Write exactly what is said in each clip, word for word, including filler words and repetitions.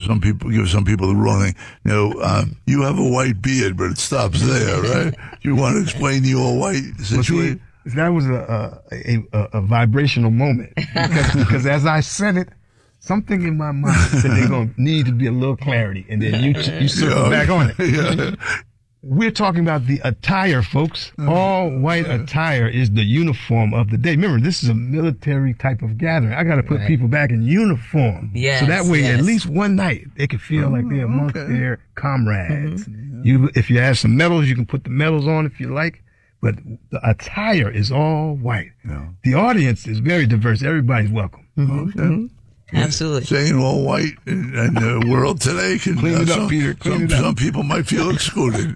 some people give some people the wrong thing. You know, um, you have a white beard, but it stops there, right? You want to explain the all white situation? Well, see, that was a a, a a vibrational moment because, because as I said it, something in my mind said they're going to need to be a little clarity, and then you you circle yeah. back on it. Yeah. We're talking about the attire, folks. All white attire is the uniform of the day. Remember, this is a military type of gathering. I got to put right. people back in uniform. Yes, so that way, yes. at least one night, they can feel oh, like they're amongst okay. their comrades. Mm-hmm. You, if you have some medals, you can put the medals on if you like. But the attire is all white. Yeah. The audience is very diverse. Everybody's welcome. Mm-hmm. Okay. Mm-hmm. Absolutely. Saying all white in, in the world today can clean uh, it up, some, Peter. Clean some, it up. some people might feel excluded,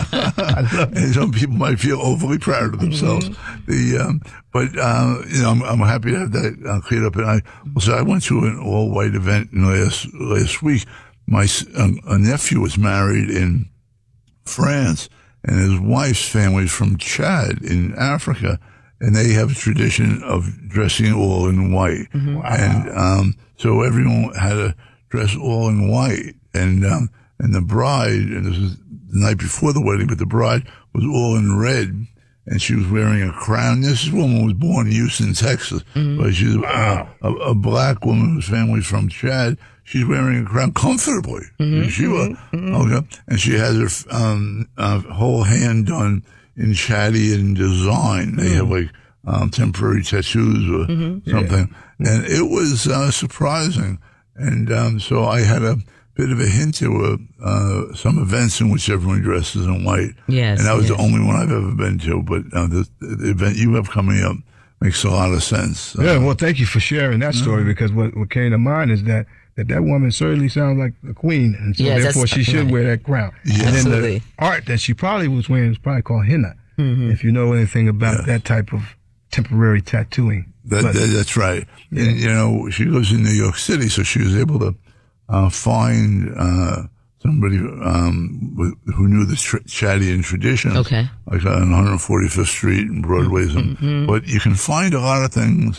and some people might feel overly proud of themselves. Mm-hmm. The um, but uh, you know, I'm, I'm happy to have that uh, cleared up. And I also I went to an all white event last last week. My um, a nephew was married in France, and his wife's family is from Chad in Africa. And they have a tradition of dressing all in white. Mm-hmm. Wow. And, um, so everyone had to dress all in white. And, um, and the bride, and this was the night before the wedding, but the bride was all in red. And she was wearing a crown. This woman was born in Houston, Texas. Mm-hmm. But she's wow. a, a, a black woman whose family's from Chad. She's wearing a crown comfortably. Mm-hmm. She was, mm-hmm. okay. And she has her, um, uh, whole hand done in Chadian design. They mm. have like um, temporary tattoos or mm-hmm. something. Yeah. And it was uh, surprising. And um, so I had a bit of a hint to uh, uh, some events in which everyone dresses in white. Yes, and that was yes. the only one I've ever been to. But uh, the, the event you have coming up makes a lot of sense. Yeah, uh, well, thank you for sharing that story mm-hmm. because what, what came to mind is that that that woman certainly sounds like a queen, and so yes, therefore she should right. wear that crown. Yeah. And then Absolutely. the art that she probably was wearing is probably called henna, mm-hmm. if you know anything about yes. that type of temporary tattooing. That, but, that, that's right. Yeah. And, you know, she lives in New York City, so she was able to uh, find uh, somebody um, who knew the tr- Chadian traditions, okay. like on one forty-fifth Street and Broadway. Mm-hmm. But you can find a lot of things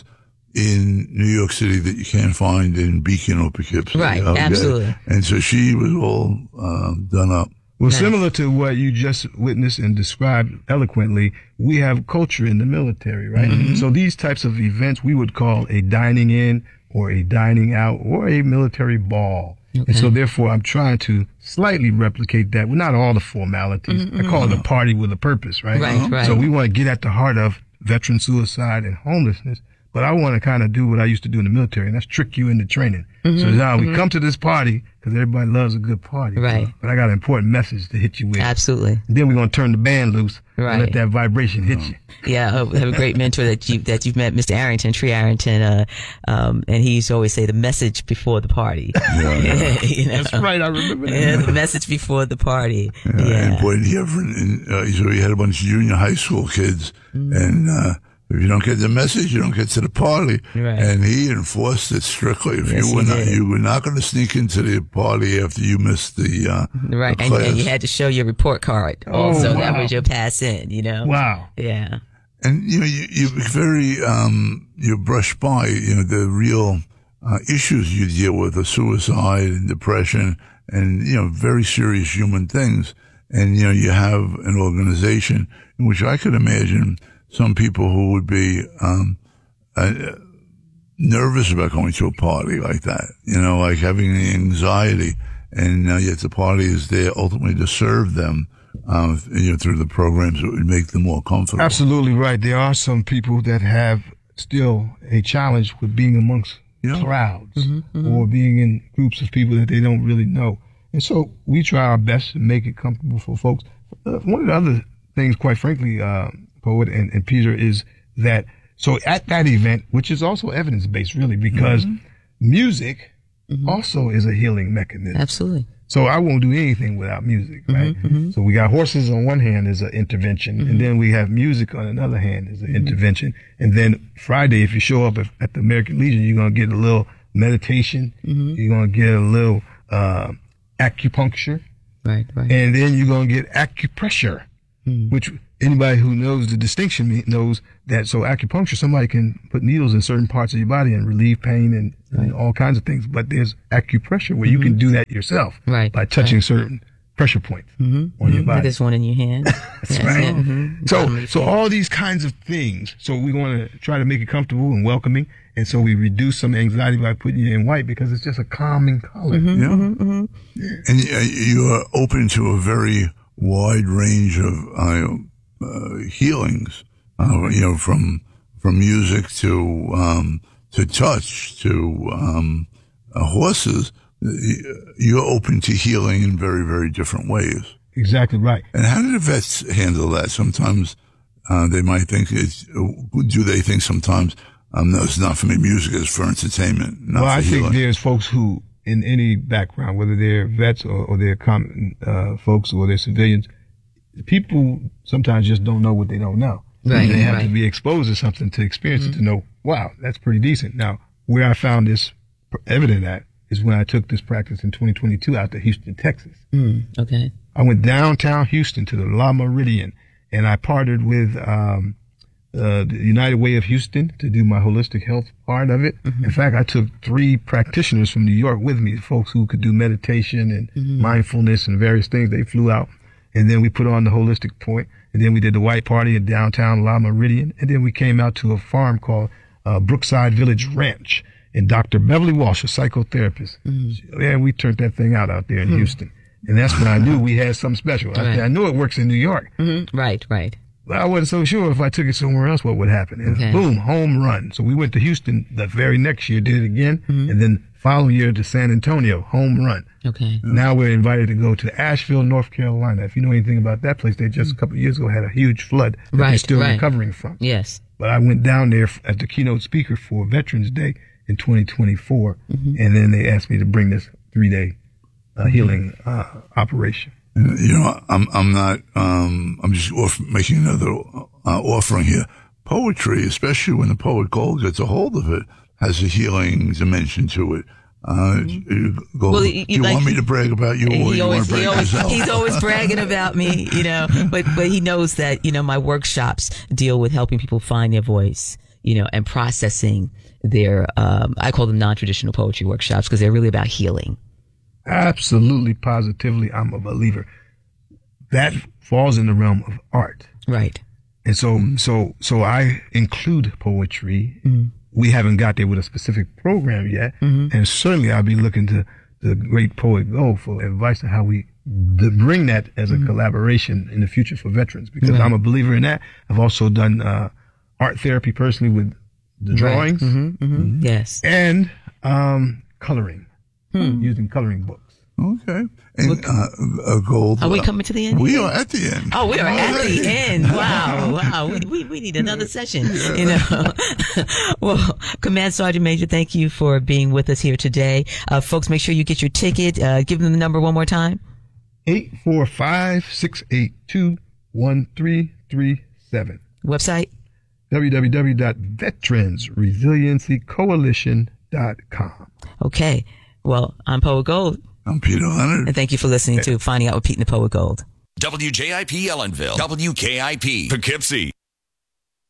in New York City that you can't find in Beacon or Poughkeepsie. Right, okay? absolutely. And so she was all um, done up. Well, nice. Similar to what you just witnessed and described eloquently, we have culture in the military, right? Mm-hmm. So these types of events we would call a dining in or a dining out or a military ball. Okay. And so therefore I'm trying to slightly replicate that with not all the formalities. Mm-hmm. I call it a party with a purpose, right? Right, uh-huh. right. So we want to get at the heart of veteran suicide and homelessness. But I want to kind of do what I used to do in the military, and that's trick you into training. Mm-hmm, so now mm-hmm. we come to this party because everybody loves a good party. Right. But I got an important message to hit you with. Absolutely. And then we're going to turn the band loose right. and let that vibration hit you. Yeah, I have a great mentor that you that you've met, Mister Arrington, Tree Arrington, uh, um, and he used to always say the message before the party. Yeah, yeah. You know? That's right, I remember that. Yeah, the message before the party. Yeah, yeah. And boy, did he ever, and, uh, so he had a bunch of junior high school kids, mm-hmm. and uh, if you don't get the message, you don't get to the party. Right. And he enforced it strictly. If yes, you were not, did. you were not going to sneak into the party after you missed the uh, right, the and, class. and you had to show your report card. Oh, also, wow. that was your pass in. You know. Wow. Yeah. And you know, you you very um you brush by you know the real uh, issues you deal with, the suicide and depression, and you know very serious human things. And you know you have an organization in which I could imagine some people who would be um, uh, nervous about going to a party like that, you know, like having anxiety, and uh, yet the party is there ultimately to serve them, um, you know, through the programs that would make them more comfortable. Absolutely right. There are some people that have still a challenge with being amongst yeah. crowds mm-hmm, mm-hmm. or being in groups of people that they don't really know. And so we try our best to make it comfortable for folks. Uh, one of the other things, quite frankly, uh, Poet and, and Peter, is that so at that event, which is also evidence-based really, because mm-hmm. music mm-hmm. also is a healing mechanism. Absolutely. So I won't do anything without music, right? Mm-hmm, mm-hmm. So we got horses on one hand as an intervention, mm-hmm. and then we have music on another hand as an mm-hmm. intervention. And then Friday, if you show up at the American Legion, you're going to get a little meditation. Mm-hmm. You're going to get a little uh, acupuncture. Right, right. And then you're going to get acupressure, mm-hmm. which anybody who knows the distinction me- knows that. So acupuncture, somebody can put needles in certain parts of your body and relieve pain and, and all kinds of things. But there's acupressure where mm-hmm. you can do that yourself right. by touching right. certain pressure points mm-hmm. on your body. There's one in your hand. That's yes. right. Yeah. Mm-hmm. So, so all these kinds of things. So we want to try to make it comfortable and welcoming. And so we reduce some anxiety by putting it in white because it's just a calming color. Mm-hmm. Yeah. Mm-hmm. yeah. And you are open to a very wide range of uh, uh, healings, uh, you know, from from music to um, to touch to um, uh, horses. You're open to healing in very, very different ways. Exactly right. And how do the vets handle that? Sometimes uh, they might think, it's, do they think sometimes, um, no, it's not for me, music is for entertainment, not well, for I healing? think there's folks who, in any background, whether they're vets or, or they're common uh, folks or they're civilians, people sometimes just don't know what they don't know. Right, they have right. to be exposed to something to experience mm-hmm. it to know, wow, that's pretty decent. Now, where I found this evident at is when I took this practice in twenty twenty-two out to Houston, Texas. Mm, okay. I went downtown Houston to the La Meridian, and I partnered with um, uh, the United Way of Houston to do my holistic health part of it. Mm-hmm. In fact, I took three practitioners from New York with me, folks who could do meditation and mm-hmm. mindfulness and various things. They flew out, and then we put on the holistic point, and then we did the white party in downtown La Meridian, and then we came out to a farm called uh, Brookside Village Ranch. And Doctor Beverly Walsh, a psychotherapist, mm-hmm. yeah, we turned that thing out out there in hmm. Houston. And that's when I knew we had something special. I, right. I knew it works in New York. Mm-hmm. Right, right. But I wasn't so sure if I took it somewhere else, what would happen. And okay. boom, home run. So we went to Houston the very next year, did it again. Mm-hmm. And then following year to San Antonio, home run. Okay. Now we're invited to go to Asheville, North Carolina. If you know anything about that place, they just mm-hmm. a couple of years ago had a huge flood that right, they're still right. recovering from. Yes. But I went down there as the keynote speaker for Veterans Day in twenty twenty-four, mm-hmm. and then they asked me to bring this three-day uh, mm-hmm. healing uh, operation. You know, I'm I'm not um, I'm just off making another uh, offering here. Poetry, especially when the poet Gold gets a hold of it, has a healing dimension to it. Uh, mm-hmm. Gold, well, do you like, want me to brag about you, or he you always, want to brag he always, yourself? He's always bragging about me, you know. But but he knows that, you know, my workshops deal with helping people find their voice, you know, and processing their, um, I call them non-traditional poetry workshops because they're really about healing. Absolutely, positively, I'm a believer. That falls in the realm of art. Right. And so, so, so I include poetry. Mm-hmm. We haven't got there with a specific program yet. Mm-hmm. And certainly I'll be looking to the great poet Gold for advice on how we to bring that as a mm-hmm. collaboration in the future for veterans, because right. I'm a believer in that. I've also done, uh, art therapy personally with the drawings. Right. Mm-hmm, mm-hmm. Mm-hmm. Yes. And, um, coloring, hmm. using coloring books. Okay. And, uh, uh, Gold. Are we coming to the end? We here? are at the end. Oh, we are at the end. Wow. Wow. We, we, we need another session, yeah. you know. Well, Command Sergeant Major, thank you for being with us here today. Uh, folks, make sure you get your ticket. Uh, give them the number one more time. eight four five, six eight two, one three three seven. Website? w w w dot veterans resiliency coalition dot com. Okay. Well, I'm Poet Gold. I'm Peter Leonard. And thank you for listening to Finding Out with Pete and the Poet Gold. W J I P Ellenville, W K I P Poughkeepsie.